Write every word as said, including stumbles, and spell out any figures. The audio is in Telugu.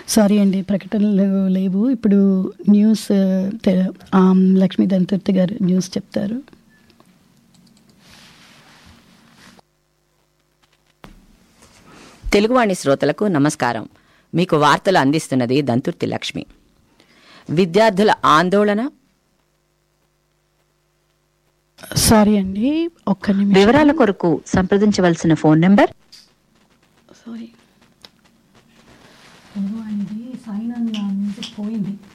సారీ అండి, ప్రకటనలు లేవు. ఇప్పుడు న్యూస్ తె- ఆమ్, లక్ష్మీ దంతుర్తి గారు న్యూస్ చెప్తారు. తెలుగువాణి శ్రోతలకు నమస్కారం. మీకు వార్తలు అందిస్తున్నది దంతుర్తి లక్ష్మి. విద్యార్థుల ఆందోళన. సారీ అండి, ఒక్క నిమిషం. వివరాల కొరకు సంప్రదించవలసిన ఫోన్ నెంబర్. సారీ, తెలుగువాణిది సైన్ అన్న మ్యూజిక్ పోయింది.